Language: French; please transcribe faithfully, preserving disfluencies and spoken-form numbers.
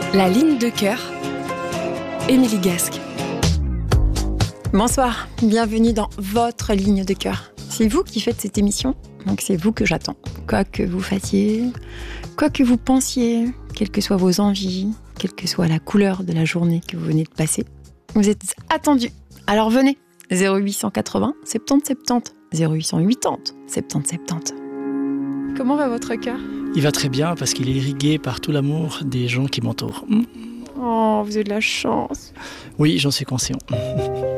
La ligne de cœur, Émilie Gasque. Bonsoir, bienvenue dans votre ligne de cœur. C'est vous qui faites cette émission, donc c'est vous que j'attends. Quoi que vous fassiez, quoi que vous pensiez, quelles que soient vos envies, quelle que soit la couleur de la journée que vous venez de passer, vous êtes attendus. Alors venez, zéro huit cent quatre-vingts soixante-dix soixante-dix, zéro huit cent quatre-vingts soixante-dix soixante-dix. Comment va votre cœur ? Il va très bien parce qu'il est irrigué par tout l'amour des gens qui m'entourent. Oh, vous avez de la chance. Oui, j'en suis conscient.